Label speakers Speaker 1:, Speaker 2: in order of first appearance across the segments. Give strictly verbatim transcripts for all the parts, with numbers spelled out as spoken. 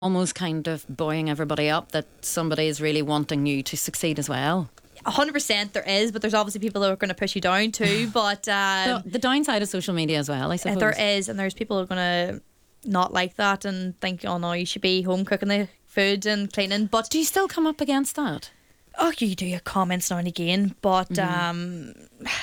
Speaker 1: almost kind of buoying everybody up that somebody is really wanting you to succeed as well.
Speaker 2: one hundred percent there is, but there's obviously people that are going to push you down too. But um,
Speaker 1: the, the downside of social media as well, I suppose.
Speaker 2: there is, and there's people who are going to not like that and think, oh no, you should be home cooking the food and cleaning. But
Speaker 1: do you still come up against that?
Speaker 2: Oh, you do your comments now and again, but mm-hmm. um,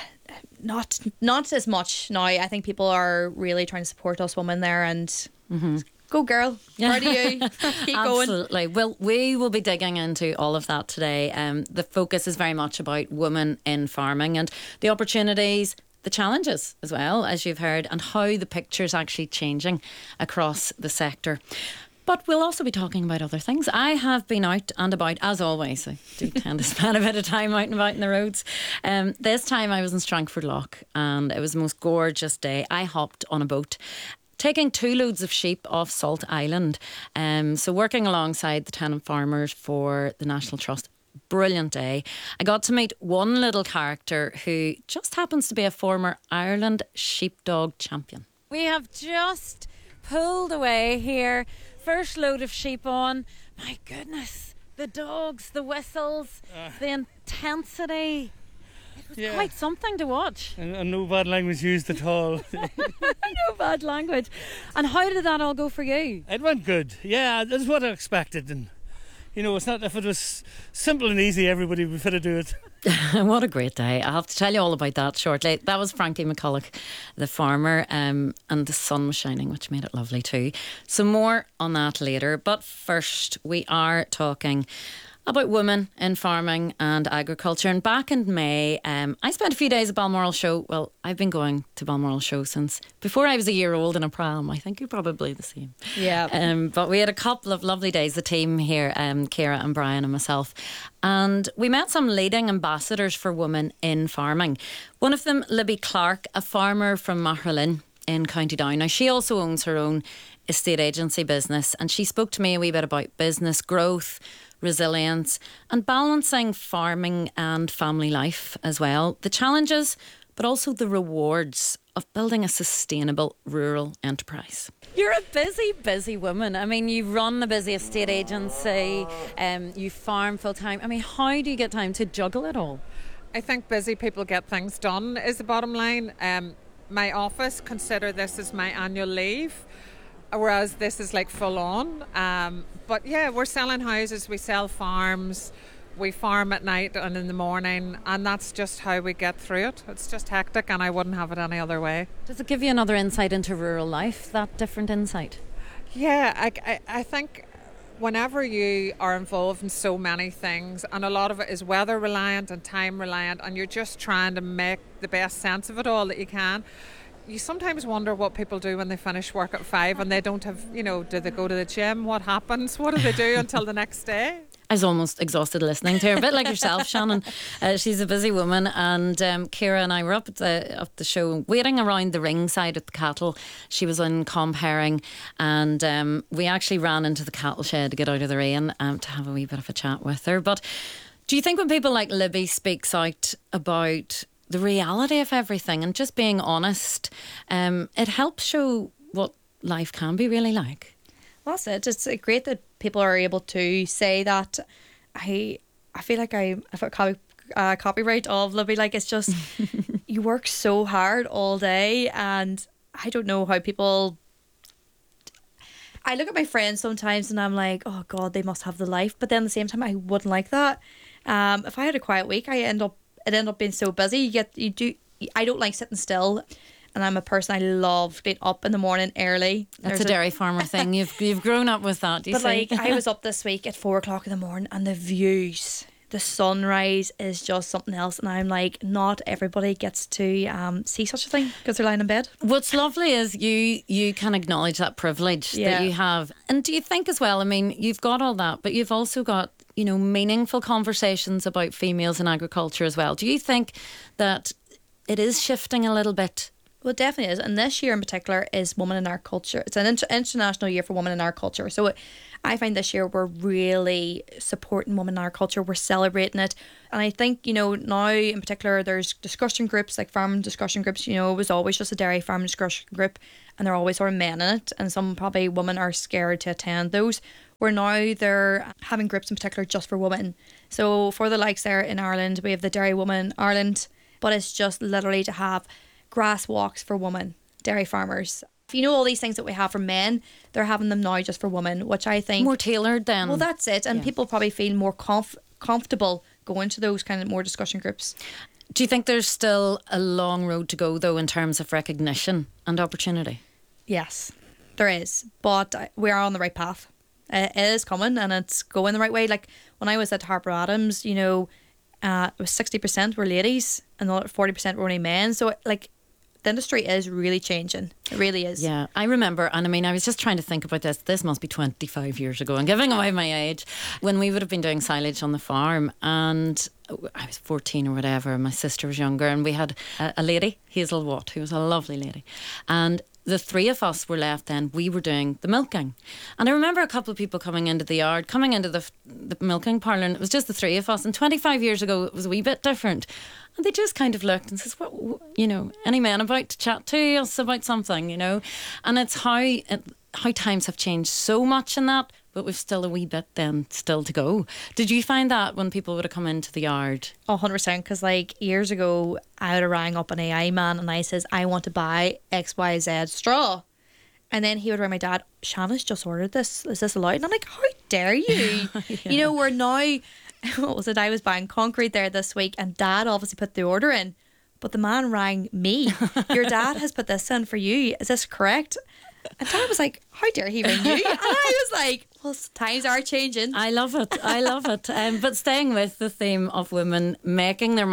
Speaker 2: not not as much now. I think people are really trying to support us women there, and mm-hmm. go girl, proud of you. Keep going.
Speaker 1: Absolutely. Well, we will be digging into all of that today. Um, the focus is very much about women in farming and the opportunities, the challenges as well, as you've heard, and how the picture's actually changing across the sector. But we'll also be talking about other things. I have been out and about, as always. I do tend to spend a bit of time out and about in the roads. Um, this time I was in Strangford Lough and it was the most gorgeous day. I hopped on a boat, taking two loads of sheep off Salt Island. Um, so working alongside the tenant farmers for the National Trust. Brilliant day. I got to meet one little character who just happens to be a former Ireland sheepdog champion.
Speaker 3: We have just pulled away here. First load of sheep on. My goodness, the dogs, the whistles, uh, the intensity. It was yeah. quite something to watch.
Speaker 4: And, and no bad language used at all.
Speaker 3: No bad language. And how did that all go for you?
Speaker 4: It went good. Yeah, that's what I expected. And you know, it's not, if it was simple and easy, everybody would be fit to do it.
Speaker 1: What a great day. I'll have to tell you all about that shortly. That was Frankie McCulloch, the farmer, um, and the sun was shining, which made it lovely too. So more on that later. But first, we are talking about women in farming and agriculture. And back in May, um, I spent a few days at Balmoral Show. Well, I've been going to Balmoral Show since before I was a year old in a pram. I think you're probably the same.
Speaker 2: Yeah.
Speaker 1: Um, but we had a couple of lovely days, the team here, um, Ciara and Brian and myself. And we met some leading ambassadors for women in farming. One of them, Libby Clark, a farmer from Magheralin in County Down. Now, she also owns her own estate agency business. And she spoke to me a wee bit about business growth, resilience and balancing farming and family life as well. The challenges, but also the rewards of building a sustainable rural enterprise.
Speaker 3: You're a busy, busy woman. I mean, you run a busy estate agency, um, you farm full time. I mean, how do you get time to juggle it all?
Speaker 5: I think busy people get things done is the bottom line. Um, my office consider this as my annual leave, whereas this is like full on. Um, but yeah, we're selling houses, we sell farms, we farm at night and in the morning, and that's just how we get through it. It's just hectic, and I wouldn't have it any other way.
Speaker 3: Does it give you another insight into rural life, that different insight?
Speaker 5: Yeah, I, I, I think whenever you are involved in so many things, and a lot of it is weather reliant and time reliant, and you're just trying to make the best sense of it all that you can, you sometimes wonder what people do when they finish work at five and they don't have, you know, do they go to the gym? What happens? What do they do until the next day?
Speaker 1: I was almost exhausted listening to her, a bit like yourself, Shannon. Uh, she's a busy woman, and um, Ciara and I were up at the, up the show, waiting around the ringside at the cattle. She was in Comp-Herring, and um, we actually ran into the cattle shed to get out of the rain um, to have a wee bit of a chat with her. But do you think when people like Libby speaks out about the reality of everything and just being honest, um, it helps show what life can be really like?
Speaker 2: Well, that's it. It's great that people are able to say that. I I feel like I have a copy, uh, copyright of Libby. Like, it's just, you work so hard all day, and I don't know how people... I look at my friends sometimes and I'm like, oh God, they must have the life. But then at the same time, I wouldn't like that. Um, if I had a quiet week, I end up it end up being so busy. You get you do. I don't like sitting still, and I'm a person, I love being up in the morning early.
Speaker 1: That's
Speaker 2: There's
Speaker 1: a dairy a, farmer thing. You've you've grown up with that. You
Speaker 2: but
Speaker 1: see?
Speaker 2: like, I was up this week at four o'clock in the morning, and the views, the sunrise is just something else. And I'm like, not everybody gets to um, see such a thing because they're lying in bed.
Speaker 1: What's lovely is you you can acknowledge that privilege
Speaker 2: yeah.
Speaker 1: that you have. And do you think as well? I mean, you've got all that, but you've also got, you know, meaningful conversations about females in agriculture as well. Do you think that it is shifting a little bit?
Speaker 2: Well, it definitely is. And this year in particular is Women in Our Culture. It's an inter- international year for women in our culture. So it, I find this year we're really supporting women in our culture. We're celebrating it. And I think, you know, now in particular, there's discussion groups, like farm discussion groups. You know, it was always just a dairy farm discussion group, and they're always sort of men in it. And some probably women are scared to attend those. where now they're having groups in particular just for women. So for the likes there in Ireland, we have the Dairy Women Ireland, but it's just literally to have grass walks for women, dairy farmers. If you know all these things that we have for men, they're having them now just for women, which I think...
Speaker 1: More tailored then.
Speaker 2: Well, that's it. And
Speaker 1: Yeah.
Speaker 2: people probably feel more comf- comfortable going to those kind of more discussion groups.
Speaker 1: Do you think there's still a long road to go, though, in terms of recognition and opportunity?
Speaker 2: Yes, there is. But we are on the right path. Uh, it is coming and it's going the right way. Like when I was at Harper Adams, you know, uh, it was sixty percent were ladies and the other forty percent were only men. So like the industry is really changing. It really is.
Speaker 1: Yeah, I remember, and I mean, I was just trying to think about this. This must be twenty-five years ago, and giving away my age, when we would have been doing silage on the farm, and I was fourteen or whatever, and my sister was younger, and we had a, a lady, Hazel Watt, who was a lovely lady, and the three of us were left then, we were doing the milking. And I remember a couple of people coming into the yard, coming into the, the milking parlour, and it was just the three of us. And twenty-five years ago, it was a wee bit different. And they just kind of looked and says, what, what you know, any man about to chat to us about something, you know? And it's how, it, how times have changed so much in that, but we've still a wee bit then still to go. Did you find that when people would have come into the yard?
Speaker 2: Oh, one hundred percent. Because like years ago, I would have rang up an A I man and I says, I want to buy X Y Z straw. And then he would ring my dad, Shanna's just ordered this. Is this allowed? And I'm like, how dare you?
Speaker 1: Yeah.
Speaker 2: You know, we're now, what was it? I was buying concrete there this week and dad obviously put the order in. But the man rang me. Your dad has put this in for you. Is this correct? And dad was like, how dare he ring you? And I was like, well, times are changing.
Speaker 1: I love it. I love it. Um, but staying with the theme of women making their